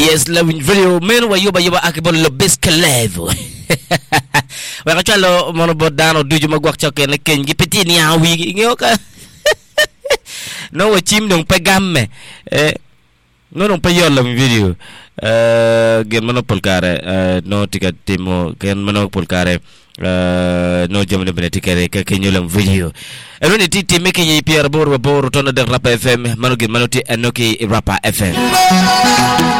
yes la video men wa yoba akibol lo beskelevo wa ka chalo mono bodano duju magwak choke na ken gi petit ni awi ngoka no wa chim dong pegamme non pa yolla mi video gen mano polkare no tika timo gen mano polkare no jamne benetikare ka kenyolam video eroni titi meke yi pierre bor tono de rap fm mano gen mano ti enoki rap fm